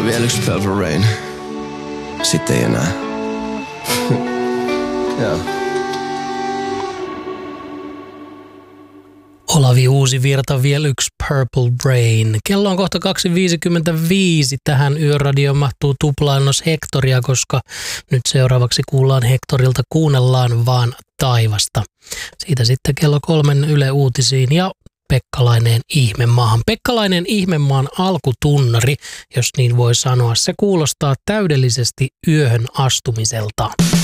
vielä yksi Purple Rain. Sitten ei enää. Joo. Olavi Uusivirta, vielä yksi Purple Rain. Kello on kohta 2.55. Tähän Yöradioon mahtuu tuplaannos Hectoria, koska nyt seuraavaksi kuullaan Hectorilta Kuunnellaan vaan taivasta. Siitä sitten kello 3 Yle Uutisiin ja Pekkalainen Ihmemaahan. Pekkalainen Ihmemaan alkutunnari, jos niin voi sanoa. Se kuulostaa täydellisesti yöhön astumiselta.